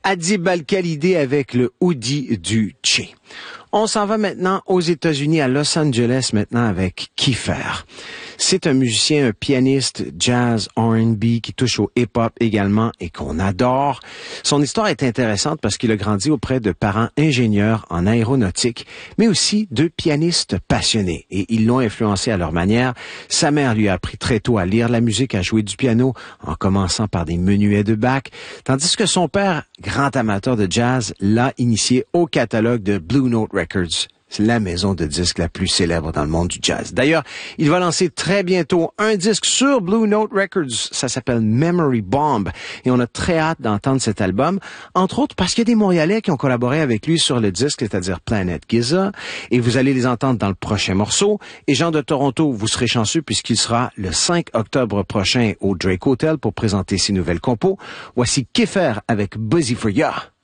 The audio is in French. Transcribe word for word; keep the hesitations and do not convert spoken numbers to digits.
Adib Al-Khalidi avec le Oudi du Tché. On s'en va maintenant aux États-Unis, à Los Angeles maintenant avec Kiefer. C'est un musicien, un pianiste jazz R and B qui touche au hip-hop également et qu'on adore. Son histoire est intéressante parce qu'il a grandi auprès de parents ingénieurs en aéronautique, mais aussi de pianistes passionnés. Et ils l'ont influencé à leur manière. Sa mère lui a appris très tôt à lire la musique, à jouer du piano, en commençant par des menuets de Bach, tandis que son père, grand amateur de jazz, l'a initié au catalogue de Blue Note Records. C'est la maison de disques la plus célèbre dans le monde du jazz. D'ailleurs, il va lancer très bientôt un disque sur Blue Note Records. Ça s'appelle Memory Bomb. Et on a très hâte d'entendre cet album. Entre autres parce qu'il y a des Montréalais qui ont collaboré avec lui sur le disque, c'est-à-dire Planet Giza. Et vous allez les entendre dans le prochain morceau. Et Jean de Toronto, vous serez chanceux puisqu'il sera le cinq octobre prochain au Drake Hotel pour présenter ses nouvelles compos. Voici Kiefer avec Busy for Ya.